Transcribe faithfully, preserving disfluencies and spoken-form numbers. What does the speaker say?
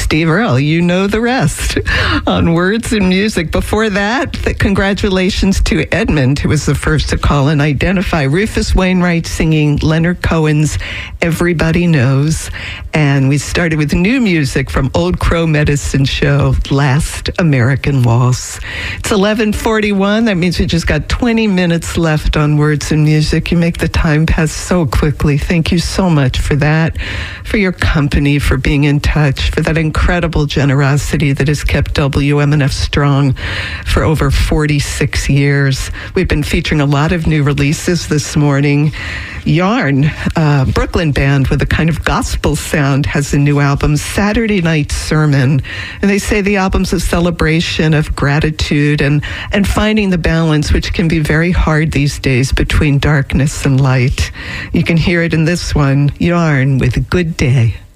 Steve Earle. You know the rest on Words and Music. Before that, the congratulations to Edmund, who was the first to call and identify. Rufus Wainwright singing Leonard Cohen's Everybody Knows. And we started with new music from Old Crow Medicine Show, Last American Waltz. It's eleven forty-one. That means we just got twenty minutes left on Words and Music. You make the time pass so quickly. Thank you so much for that, for your company, for being in touch, for that incredible generosity that has kept W M N F strong for over forty-six years. We've been featuring a lot of new releases this morning. Yarn, uh, Brooklyn band with a kind of gospel sound, has a new album, Saturday Night Sermon. And they say the album's a celebration of gratitude and, and finding the balance, which can be very hard these days, between darkness and light. You can hear it in this one, Yarn with Good Day.